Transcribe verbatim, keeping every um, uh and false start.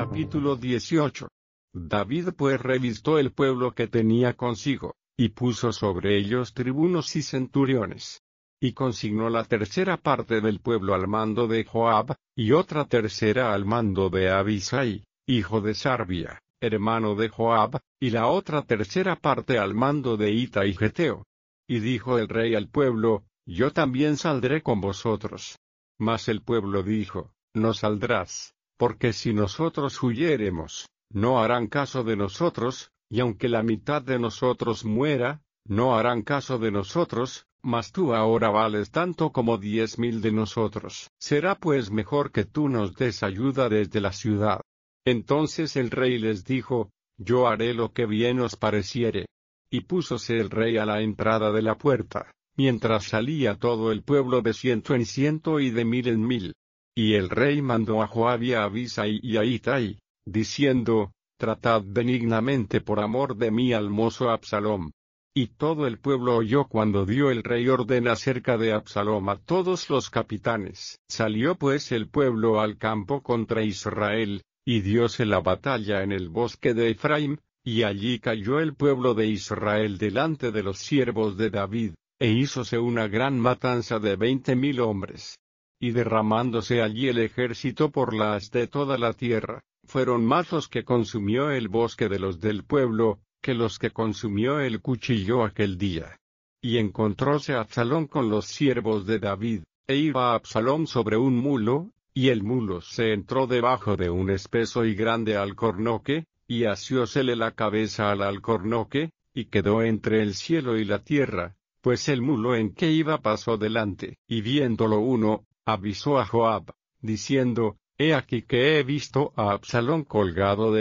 Capítulo dieciocho. David pues revistó el pueblo que tenía consigo, y puso sobre ellos tribunos y centuriones. Y consignó la tercera parte del pueblo al mando de Joab, y otra tercera al mando de Abisai, hijo de Sarbia, hermano de Joab, y la otra tercera parte al mando de Itai Geteo. Y dijo el rey al pueblo: Yo también saldré con vosotros. Mas el pueblo dijo: No saldrás, porque si nosotros huyéremos, no harán caso de nosotros, y aunque la mitad de nosotros muera, no harán caso de nosotros, mas tú ahora vales tanto como diez mil de nosotros. Será pues mejor que tú nos des ayuda desde la ciudad. Entonces el rey les dijo: Yo haré lo que bien os pareciere. Y púsose el rey a la entrada de la puerta, mientras salía todo el pueblo de ciento en ciento y de mil en mil. Y el rey mandó a Joab y a Abisai y a Itai, diciendo: Tratad benignamente por amor de mí al mozo Absalom. Y todo el pueblo oyó cuando dio el rey orden acerca de Absalom a todos los capitanes. Salió pues el pueblo al campo contra Israel, y dióse la batalla en el bosque de Efraim, y allí cayó el pueblo de Israel delante de los siervos de David, e hízose una gran matanza de veinte mil hombres. Y derramándose allí el ejército por la haz de toda la tierra, fueron más los que consumió el bosque de los del pueblo, que los que consumió el cuchillo aquel día. Y encontróse Absalom con los siervos de David, e iba Absalom sobre un mulo, y el mulo se entró debajo de un espeso y grande alcornoque, y asiósele la cabeza al alcornoque, y quedó entre el cielo y la tierra, pues el mulo en que iba pasó delante. Y viéndolo uno, avisó a Joab, diciendo: He aquí que he visto a Absalom colgado de